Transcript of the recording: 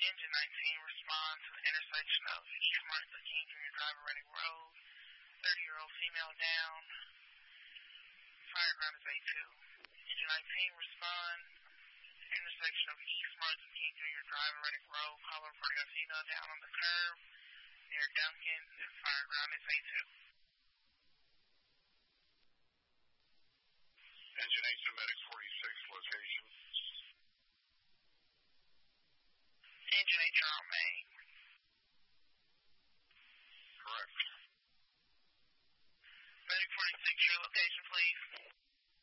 Engine 19, respond to the intersection of East Martin Luther King Jr. Driver Reading Road. 30-year-old female down. Fireground is A2. Engine 19, respond. Intersection of East Martin Luther King Jr. Driver Reading Road. Caller reporting a female down on the curb near Duncan. Fireground is A2. Engine 8 to Medic 46, location. Engine 8, you're on Main. Correct. Medic 46, your location, please.